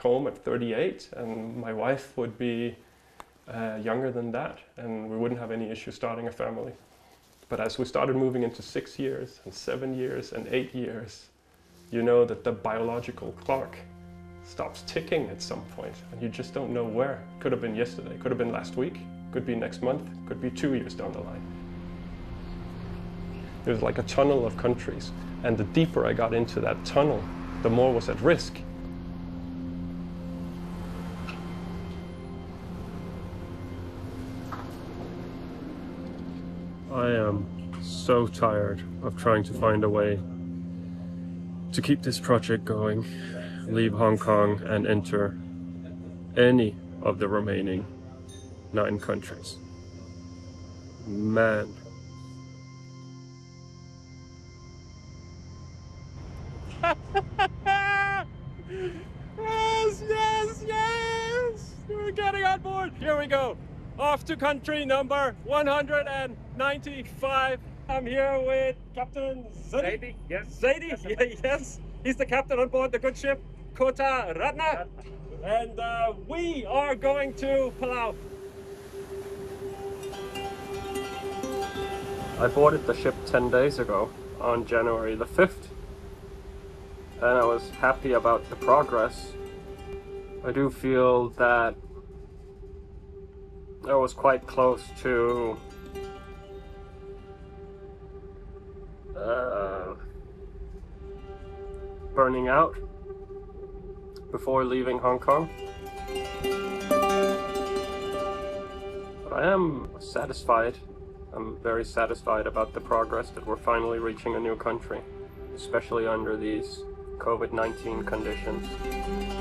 home at 38, and my wife would be younger than that, and we wouldn't have any issue starting a family. But as we started moving into 6 years and 7 years and 8 years, you know that the biological clock stops ticking at some point, and you just don't know where. Could have been yesterday, could have been last week, could be next month, could be 2 years down the line. It was like a tunnel of countries, and the deeper I got into that tunnel, the more was at risk. I am so tired of trying to find a way to keep this project going, leave Hong Kong and enter any of the remaining 9 countries. Man. Yes, yes, yes! We're getting on board. Here we go. Off to country number 195. I'm here with Captain Zaidi. Yes. Zaidi, yes. He's the captain on board the good ship Kota Ratna. And we are going to Palau. I boarded the ship 10 days ago on January the 5th, and I was happy about the progress. I do feel that I was quite close to burning out before leaving Hong Kong. But I am satisfied. I'm very satisfied about the progress that we're finally reaching a new country, especially under these COVID-19 conditions.